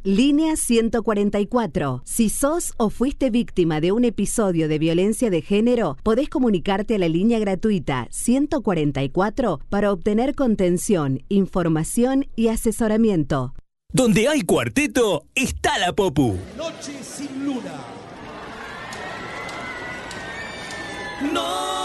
Línea 144. Si sos o fuiste víctima de un episodio de violencia de género, podés comunicarte a la línea gratuita 144 para obtener contención, información y asesoramiento. Donde hay cuarteto, está la Popu. Noche sin luna. No.